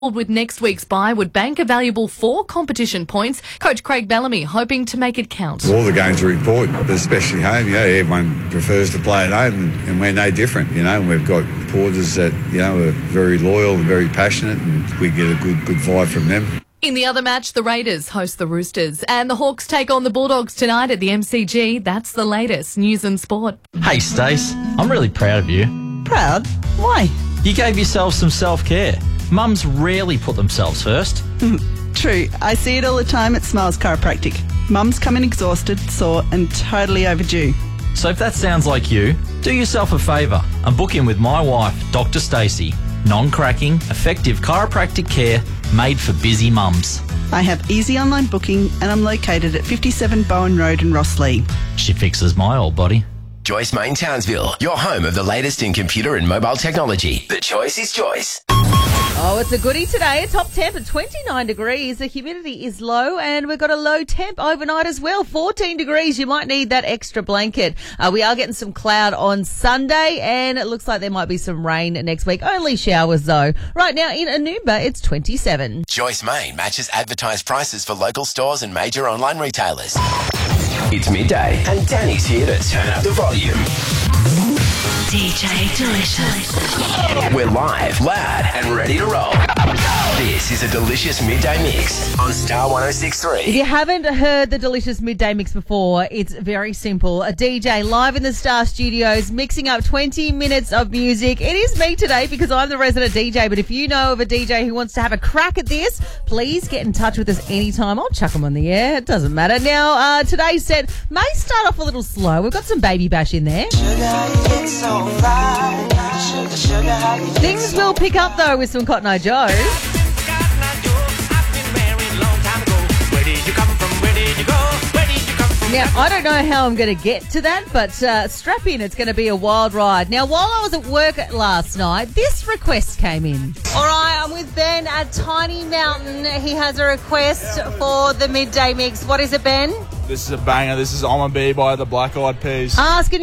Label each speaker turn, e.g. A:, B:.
A: With next week's bye would bank a valuable 4 competition points. Coach Craig Bellamy hoping to make it count.
B: All the games are important, but especially home. Everyone prefers to play at home, and we're no different. And we've got supporters that are very loyal and very passionate, and we get a good vibe from them.
A: In the other match, the Raiders host the Roosters, and the Hawks take on the Bulldogs tonight at the MCG. That's the latest news and sport.
C: Hey, Stace, I'm really proud of you.
D: Proud? Why?
C: You gave yourself some self-care. Mums rarely put themselves first.
D: True. I see it all the time at Smiles Chiropractic. Mums come in exhausted, sore and totally overdue.
C: So if that sounds like you, do yourself a favour and book in with my wife, Dr. Stacey. Non-cracking, effective chiropractic care made for busy mums.
D: I have easy online booking and I'm located at 57 Bowen Road in Rosslea.
C: She fixes my old body.
E: Joyce Main Townsville, your home of the latest in computer and mobile technology. The choice is Joyce.
F: Oh, it's a goodie today. A top temp at 29 degrees. The humidity is low and we've got a low temp overnight as well. 14 degrees. You might need that extra blanket. We are getting some cloud on Sunday and it looks like there might be some rain next week. Only showers though. Right now in Anumba, it's 27.
E: Joyce Main matches advertised prices for local stores and major online retailers. It's midday and Danny's here to turn up the volume.
G: DJ Delicious.
E: We're live, loud, and ready to roll. This is a delicious midday mix on Star 106.3.
F: If you haven't heard the delicious midday mix before, it's very simple. A DJ live in the Star Studios mixing up 20 minutes of music. It is me today because I'm the resident DJ, but if you know of a DJ who wants to have a crack at this, please get in touch with us anytime. I'll chuck them on the air. It doesn't matter. Now, today's set may start off a little slow. We've got some Baby Bash in there. Things will pick up though with some Cotton Eye Joe. Now, I don't know how I'm going to get to that, but strap in, it's going to be a wild ride. Now, while I was at work last night, this request came in. All right, I'm with Ben at Tiny Mountain. He has a request for the midday mix. What is it, Ben?
H: This is a banger. This is I'm a Bee by the Black Eyed Peas.
F: Asking